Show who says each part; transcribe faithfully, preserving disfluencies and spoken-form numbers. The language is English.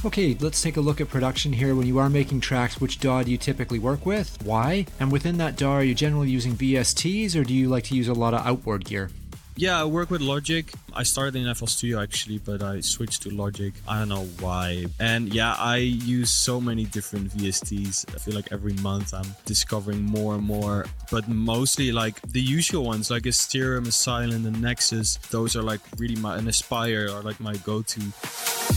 Speaker 1: Okay, let's take a look at production here. When you are making tracks, which D A W do you typically work with? Why? And within that D A W, are you generally using V S Ts or do you like to use a lot of outboard gear?
Speaker 2: Yeah, I work with Logic. I started in F L Studio actually, but I switched to Logic. I don't know why. And yeah, I use so many different V S Ts. I feel like every month I'm discovering more and more. But mostly like the usual ones, like a Styrum, a Silent, a Nexus. Those are like really my, an Aspire are like my go-to.